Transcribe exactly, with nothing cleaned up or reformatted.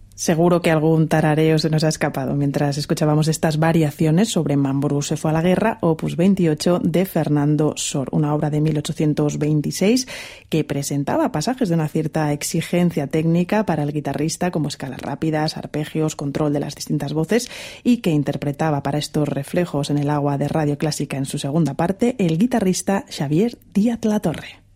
Seguro que algún tarareo se nos ha escapado mientras escuchábamos estas variaciones sobre Mambrú se fue a la guerra, opus veintiocho de Fernando Sor, una obra de mil ochocientos veintiséis que presentaba pasajes de una cierta exigencia técnica para el guitarrista, como escalas rápidas, arpegios, control de las distintas voces, y que interpretaba para estos reflejos en el agua de Radio Clásica en su segunda parte el guitarrista Xavier Díaz Latorre.